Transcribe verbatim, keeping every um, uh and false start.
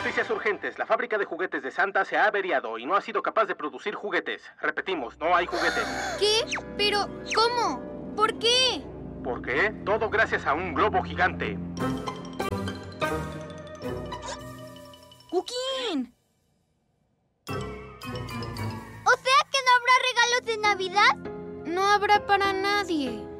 Noticias urgentes. La fábrica de juguetes de Santa se ha averiado y no ha sido capaz de producir juguetes. Repetimos, no hay juguetes. ¿Qué? ¿Pero cómo? ¿Por qué? ¿Por qué? Todo gracias a un globo gigante. ¡Cuquín! ¿O sea que no habrá regalos de Navidad? No habrá para nadie.